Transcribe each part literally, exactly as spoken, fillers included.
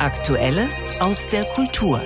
Aktuelles aus der Kultur.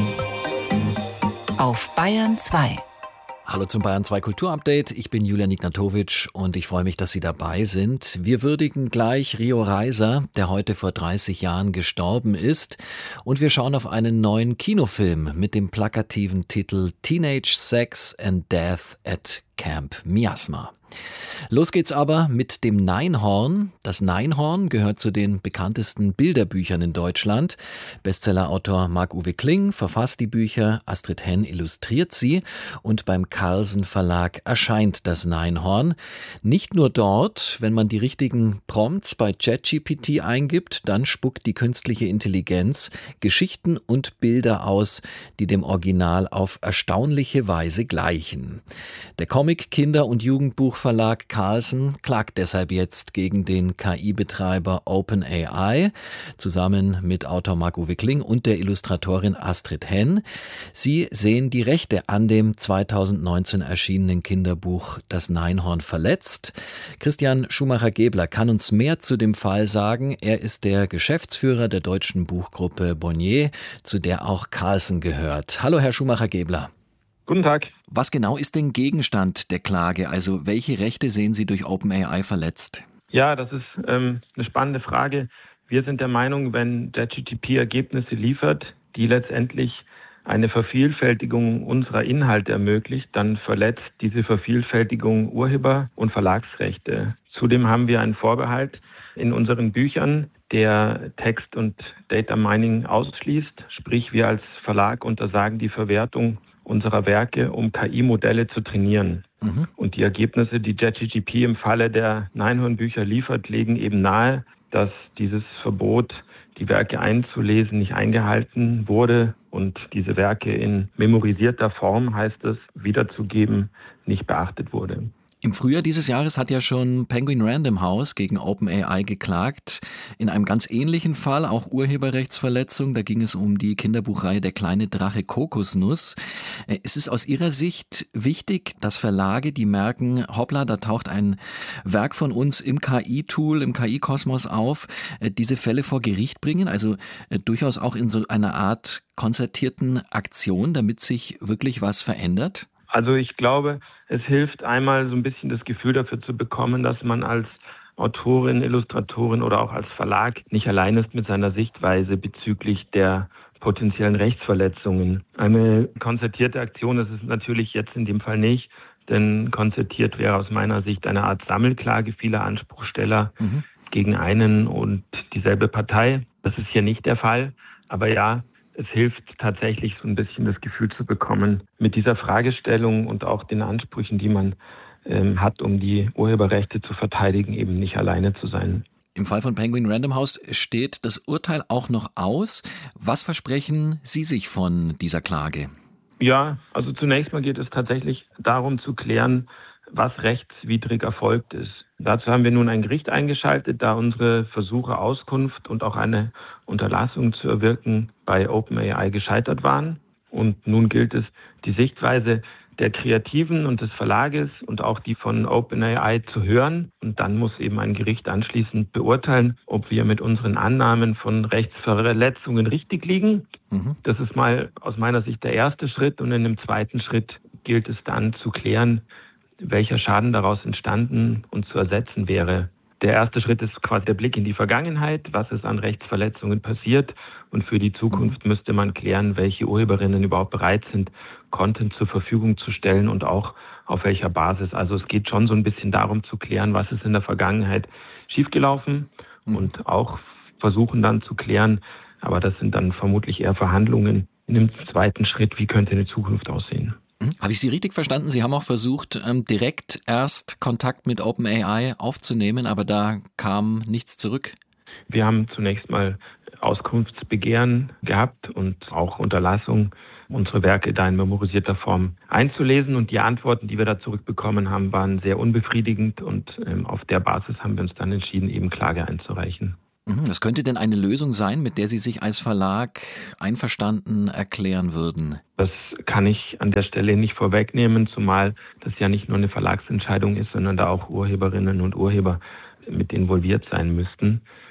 Auf Bayern zwei. Hallo zum Bayern zwei Kulturupdate. Ich bin Julian Ignatowitsch und ich freue mich, dass Sie dabei sind. Wir würdigen gleich Rio Reiser, der heute vor dreißig Jahren gestorben ist. Und wir schauen auf einen neuen Kinofilm mit dem plakativen Titel Teenage Sex and Death at Camp Miasma. Los geht's aber mit dem Neinhorn. Das Neinhorn gehört zu den bekanntesten Bilderbüchern in Deutschland. Bestsellerautor Marc-Uwe Kling verfasst die Bücher, Astrid Henn illustriert sie und beim Carlsen Verlag erscheint das Neinhorn. Nicht nur dort, wenn man die richtigen Prompts bei ChatGPT eingibt, dann spuckt die künstliche Intelligenz Geschichten und Bilder aus, die dem Original auf erstaunliche Weise gleichen. Der Comic-, Kinder- und Jugendbuchverlag Carlsen klagt deshalb jetzt gegen den K I-Betreiber OpenAI, zusammen mit Autor Marc-Uwe Kling und der Illustratorin Astrid Henn. Sie sehen die Rechte an dem zweitausendneunzehn erschienenen Kinderbuch Das Neinhorn verletzt. Christian Schumacher-Gebler kann uns mehr zu dem Fall sagen. Er ist der Geschäftsführer der deutschen Buchgruppe Bonnier, zu der auch Carlsen gehört. Hallo, Herr Schumacher-Gebler. Guten Tag. Was genau ist denn Gegenstand der Klage? Also welche Rechte sehen Sie durch OpenAI verletzt? Ja, das ist ähm, eine spannende Frage. Wir sind der Meinung, wenn ChatGPT Ergebnisse liefert, die letztendlich eine Vervielfältigung unserer Inhalte ermöglicht, dann verletzt diese Vervielfältigung Urheber- und Verlagsrechte. Zudem haben wir einen Vorbehalt in unseren Büchern, der Text- und Data Mining ausschließt. Sprich, wir als Verlag untersagen die Verwertung unserer Werke, um K I-Modelle zu trainieren. Mhm. Und die Ergebnisse, die ChatGPT im Falle der Neinhorn-Bücher liefert, legen eben nahe, dass dieses Verbot, die Werke einzulesen, nicht eingehalten wurde und diese Werke in memorisierter Form, heißt es, wiederzugeben, nicht beachtet wurde. Im Frühjahr dieses Jahres hat ja schon Penguin Random House gegen OpenAI geklagt. In einem ganz ähnlichen Fall, auch Urheberrechtsverletzung. Da ging es um die Kinderbuchreihe Der kleine Drache Kokosnuss. Ist es aus Ihrer Sicht wichtig, dass Verlage, die merken, hoppla, da taucht ein Werk von uns im K I-Tool, im K I-Kosmos auf, diese Fälle vor Gericht bringen? Also durchaus auch in so einer Art konzertierten Aktion, damit sich wirklich was verändert? Also ich glaube, es hilft einmal so ein bisschen das Gefühl dafür zu bekommen, dass man als Autorin, Illustratorin oder auch als Verlag nicht allein ist mit seiner Sichtweise bezüglich der potenziellen Rechtsverletzungen. Eine konzertierte Aktion ist es natürlich jetzt in dem Fall nicht, denn konzertiert wäre aus meiner Sicht eine Art Sammelklage vieler Anspruchsteller mhm. gegen einen und dieselbe Partei. Das ist hier nicht der Fall, aber ja, es hilft tatsächlich, so ein bisschen das Gefühl zu bekommen, mit dieser Fragestellung und auch den Ansprüchen, die man ähm, hat, um die Urheberrechte zu verteidigen, eben nicht alleine zu sein. Im Fall von Penguin Random House steht das Urteil auch noch aus. Was versprechen Sie sich von dieser Klage? Ja, also zunächst mal geht es tatsächlich darum zu klären, was rechtswidrig erfolgt ist. Dazu haben wir nun ein Gericht eingeschaltet, da unsere Versuche, Auskunft und auch eine Unterlassung zu erwirken, bei OpenAI gescheitert waren. Und nun gilt es, die Sichtweise der Kreativen und des Verlages und auch die von OpenAI zu hören. Und dann muss eben ein Gericht anschließend beurteilen, ob wir mit unseren Annahmen von Rechtsverletzungen richtig liegen. Mhm. Das ist mal aus meiner Sicht der erste Schritt. Und in dem zweiten Schritt gilt es dann zu klären, welcher Schaden daraus entstanden und zu ersetzen wäre. Der erste Schritt ist quasi der Blick in die Vergangenheit, was ist an Rechtsverletzungen passiert. Und für die Zukunft mhm. müsste man klären, welche Urheberinnen überhaupt bereit sind, Content zur Verfügung zu stellen und auch auf welcher Basis. Also es geht schon so ein bisschen darum zu klären, was ist in der Vergangenheit schiefgelaufen mhm. und auch versuchen dann zu klären, aber das sind dann vermutlich eher Verhandlungen in dem zweiten Schritt, wie könnte eine Zukunft aussehen. Habe ich Sie richtig verstanden? Sie haben auch versucht, direkt erst Kontakt mit OpenAI aufzunehmen, aber da kam nichts zurück? Wir haben zunächst mal Auskunftsbegehren gehabt und auch Unterlassung, unsere Werke da in memorisierter Form einzulesen. Und die Antworten, die wir da zurückbekommen haben, waren sehr unbefriedigend. Und auf der Basis haben wir uns dann entschieden, eben Klage einzureichen. Was könnte denn eine Lösung sein, mit der Sie sich als Verlag einverstanden erklären würden? Das kann ich an der Stelle nicht vorwegnehmen, zumal das ja nicht nur eine Verlagsentscheidung ist, sondern da auch Urheberinnen und Urheber mit involviert sein müssten.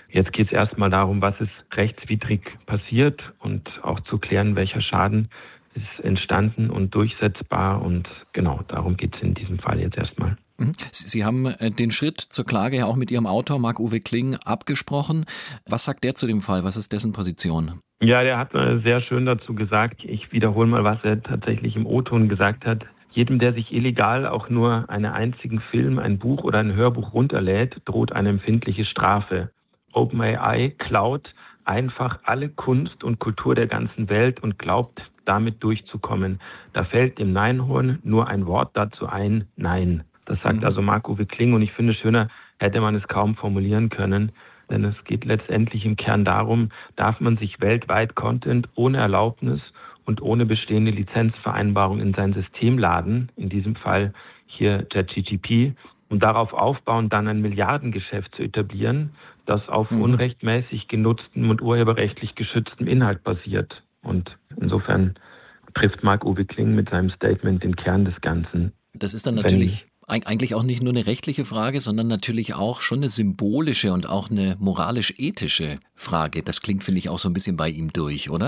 Jetzt geht es erstmal darum, was ist rechtswidrig passiert und auch zu klären, welcher Schaden ist entstanden und durchsetzbar. Und genau, darum geht es in diesem Fall jetzt erstmal. Sie haben den Schritt zur Klage ja auch mit Ihrem Autor Marc-Uwe Kling abgesprochen. Was sagt der zu dem Fall? Was ist dessen Position? Ja, der hat sehr schön dazu gesagt. Ich wiederhole mal, was er tatsächlich im O-Ton gesagt hat. Jedem, der sich illegal auch nur einen einzigen Film, ein Buch oder ein Hörbuch runterlädt, droht eine empfindliche Strafe. OpenAI klaut einfach alle Kunst und Kultur der ganzen Welt und glaubt, damit durchzukommen. Da fällt dem Neinhorn nur ein Wort dazu ein: Nein. Das sagt mhm. also Marc-Uwe Kling, und ich finde, schöner hätte man es kaum formulieren können. Denn es geht letztendlich im Kern darum, darf man sich weltweit Content ohne Erlaubnis und ohne bestehende Lizenzvereinbarung in sein System laden, in diesem Fall hier ChatGPT, und darauf aufbauen, dann ein Milliardengeschäft zu etablieren, das auf mhm. unrechtmäßig genutztem und urheberrechtlich geschütztem Inhalt basiert. Und insofern trifft Marc-Uwe Kling mit seinem Statement den Kern des Ganzen. Das ist dann natürlich eigentlich auch nicht nur eine rechtliche Frage, sondern natürlich auch schon eine symbolische und auch eine moralisch-ethische Frage. Das klingt, finde ich, auch so ein bisschen bei ihm durch, oder?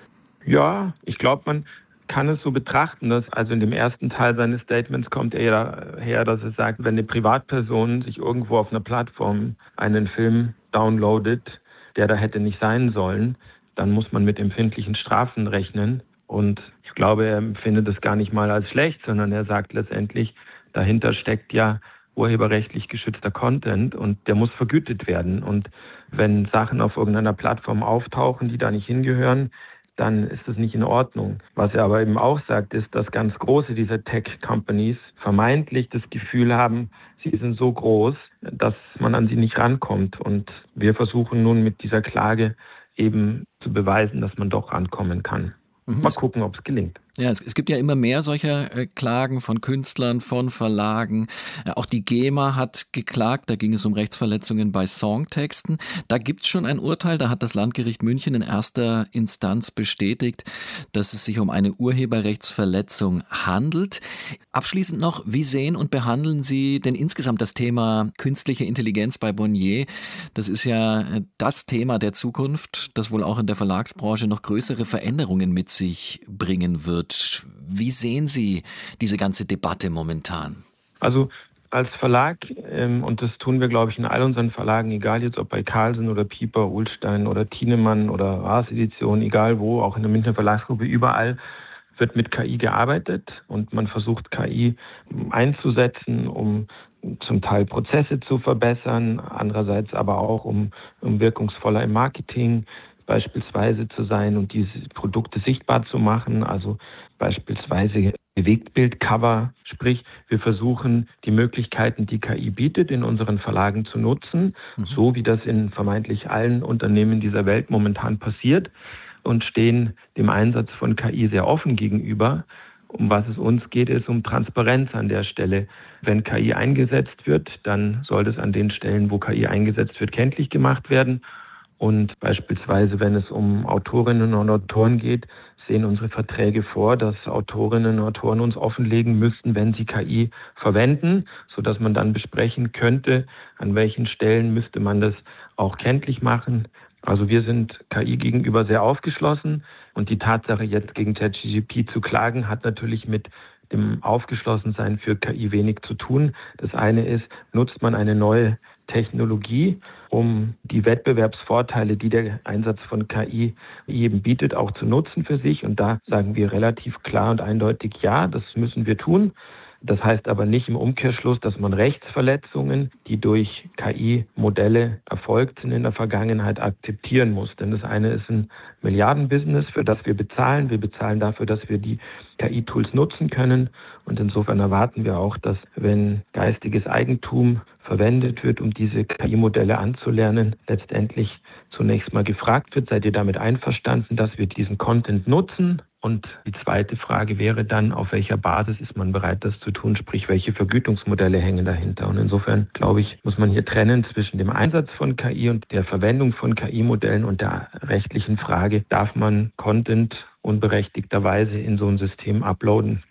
Ja, ich glaube, man kann es so betrachten, dass also in dem ersten Teil seines Statements kommt er her, dass er sagt, wenn eine Privatperson sich irgendwo auf einer Plattform einen Film downloadet, der da hätte nicht sein sollen, dann muss man mit empfindlichen Strafen rechnen. Und ich glaube, er empfindet das gar nicht mal als schlecht, sondern er sagt letztendlich, dahinter steckt ja urheberrechtlich geschützter Content und der muss vergütet werden. Und wenn Sachen auf irgendeiner Plattform auftauchen, die da nicht hingehören, dann ist das nicht in Ordnung. Was er aber eben auch sagt, ist, dass ganz große dieser Tech-Companies vermeintlich das Gefühl haben, sie sind so groß, dass man an sie nicht rankommt. Und wir versuchen nun mit dieser Klage eben zu beweisen, dass man doch rankommen kann. Mal gucken, ob es gelingt. Ja, es, es gibt ja immer mehr solcher äh, Klagen von Künstlern, von Verlagen. Ja, auch die GEMA hat geklagt, da ging es um Rechtsverletzungen bei Songtexten. Da gibt es schon ein Urteil, da hat das Landgericht München in erster Instanz bestätigt, dass es sich um eine Urheberrechtsverletzung handelt. Abschließend noch, wie sehen und behandeln Sie denn insgesamt das Thema künstliche Intelligenz bei Bonnier? Das ist ja das Thema der Zukunft, das wohl auch in der Verlagsbranche noch größere Veränderungen mit sich bringen wird. Wie sehen Sie diese ganze Debatte momentan? Also als Verlag, ähm, und das tun wir, glaube ich, in all unseren Verlagen, egal jetzt ob bei Carlsen oder Pieper, Ullstein oder Thienemann oder Raas Edition, egal wo, auch in der Münchner Verlagsgruppe, überall wird mit K I gearbeitet und man versucht K I einzusetzen, um zum Teil Prozesse zu verbessern, andererseits aber auch um, um wirkungsvoller im Marketing beispielsweise zu sein und diese Produkte sichtbar zu machen, also beispielsweise Bewegtbildcover, sprich wir versuchen die Möglichkeiten, die K I bietet, in unseren Verlagen zu nutzen, mhm. so wie das in vermeintlich allen Unternehmen dieser Welt momentan passiert, und stehen dem Einsatz von K I sehr offen gegenüber. Um was es uns geht, ist um Transparenz an der Stelle. Wenn K I eingesetzt wird, dann soll das an den Stellen, wo K I eingesetzt wird, kenntlich gemacht werden. Und beispielsweise, wenn es um Autorinnen und Autoren geht, sehen unsere Verträge vor, dass Autorinnen und Autoren uns offenlegen müssten, wenn sie K I verwenden, sodass man dann besprechen könnte, an welchen Stellen müsste man das auch kenntlich machen. Also wir sind K I gegenüber sehr aufgeschlossen, und die Tatsache, jetzt gegen ChatGPT zu klagen, hat natürlich mit dem Aufgeschlossensein für K I wenig zu tun. Das eine ist, nutzt man eine neue Technologie, um die Wettbewerbsvorteile, die der Einsatz von K I eben bietet, auch zu nutzen für sich. Und da sagen wir relativ klar und eindeutig, ja, das müssen wir tun. Das heißt aber nicht im Umkehrschluss, dass man Rechtsverletzungen, die durch K I-Modelle erfolgt sind in der Vergangenheit, akzeptieren muss. Denn das eine ist ein Milliardenbusiness, für das wir bezahlen. Wir bezahlen dafür, dass wir die K I-Tools nutzen können. Und insofern erwarten wir auch, dass, wenn geistiges Eigentum verwendet wird, um diese K I-Modelle anzulernen, letztendlich zunächst mal gefragt wird, seid ihr damit einverstanden, dass wir diesen Content nutzen? Und die zweite Frage wäre dann, auf welcher Basis ist man bereit, das zu tun, sprich, welche Vergütungsmodelle hängen dahinter. Und insofern, glaube ich, muss man hier trennen zwischen dem Einsatz von K I und der Verwendung von K I-Modellen und der rechtlichen Frage, darf man Content unberechtigterweise in so ein System uploaden?